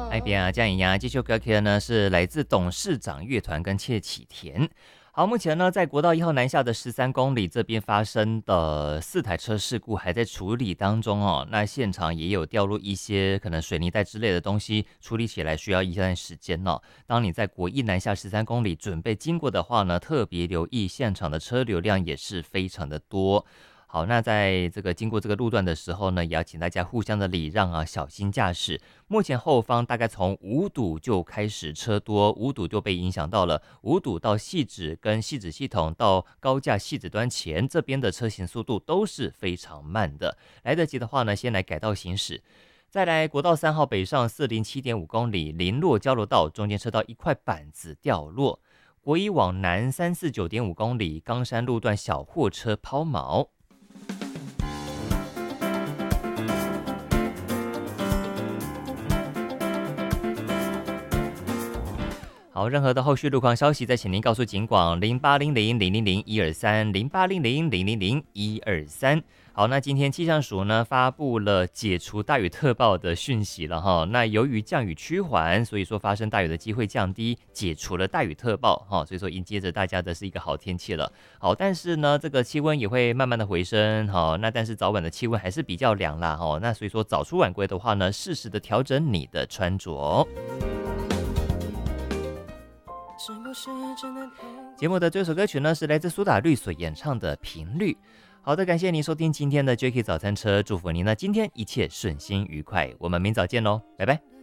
那边啊，江颖呀，这首歌曲呢是来自董事长乐团跟谢启田。好，目前呢，在国道1号南下的13公里这边发生的4台车事故还在处理当中哦。那现场也有掉落一些可能水泥袋之类的东西，处理起来需要一段时间哦。当你在国一南下13公里准备经过的话呢，特别留意现场的车流量也是非常的多。好，那在这个经过这个路段的时候呢，也要请大家互相的礼让啊，小心驾驶。目前后方大概从五堵就开始车多，五堵就被影响到了，五堵到汐止跟汐止系统到高架汐止端前这边的车行速度都是非常慢的，来得及的话呢，先来改道行驶。再来国道3号北上407.5公里，林落交流道中间车道一块板子掉落。国一往南349.5公里，冈山路段小货车抛锚。好，任何的后续路况消息，再请您告诉警广0800-000-123，0800-000-123。好，那今天气象署呢发布了解除大雨特报的讯息了哈。那由于降雨趋缓，所以说发生大雨的机会降低，解除了大雨特报哈。所以说迎接着大家的是一个好天气了。好，但是呢，这个气温也会慢慢的回升哈。那但是早晚的气温还是比较凉啦哈。那所以说早出晚归的话呢，适时的调整你的穿着。节目的这首歌曲呢，是来自苏打绿所演唱的《频率》。好的，感谢您收听今天的 Jacky 早餐车，祝福您呢今天一切顺心愉快。我们明早见喽，拜拜。